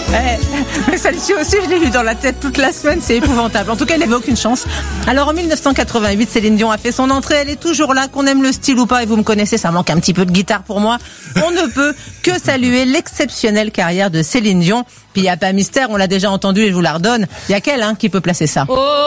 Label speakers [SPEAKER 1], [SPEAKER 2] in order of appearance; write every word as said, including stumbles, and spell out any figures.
[SPEAKER 1] Eh, mais celle-ci aussi, je l'ai eu dans la tête toute la semaine, c'est épouvantable. En tout cas, elle n'avait aucune chance. Alors en dix-neuf cent quatre-vingt-huit, Céline Dion a fait son entrée, elle est toujours là, qu'on aime le style ou pas, et vous me connaissez, ça manque un petit peu de guitare pour moi. On ne peut que saluer l'exceptionnelle carrière de Céline Dion. Puis il n'y a pas mystère, on l'a déjà entendu et je vous la redonne. Il y a qu'elle hein, qui peut placer ça. Oh